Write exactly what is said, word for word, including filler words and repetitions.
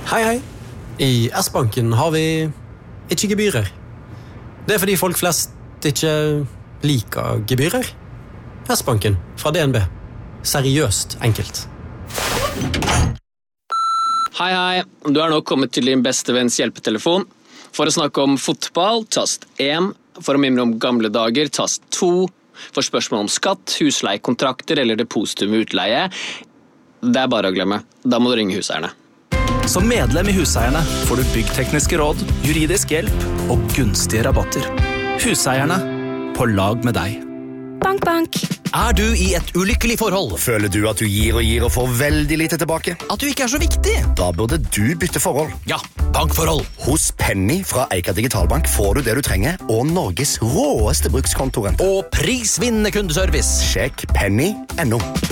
Hei, hei. I S-banken har vi ikke gebyrer. Det er fordi folk flest ikke liker gebyrer. S-banken fra D N B. Seriøst enkelt. Hei, hei. Du er nå kommet til din beste venns hjelpetelefon. For å snakke om fotball, tast én. For å mimre om gamle dager, tast to. For spørsmål om skatt, husleiekontrakter eller depositum i utleie. Det er bare å glemme. Da må du ringe huseierne. Som medlem i Huseierne får du byggtekniske råd, juridisk hjelp og gunstige rabatter. Huseierne, på lag med deg. Bank, bank. Er du i et ulykkelig forhold? Føler du at du gir og gir og får veldig lite tilbake? At du ikke er så viktig? Da burde du bytte forhold. Ja, bankforhold. Hos Penny fra Eika Digitalbank får du det du trenger, og Norges råeste brukskontoren. Og prisvinnende kundeservice. Sjekk penny punktum no.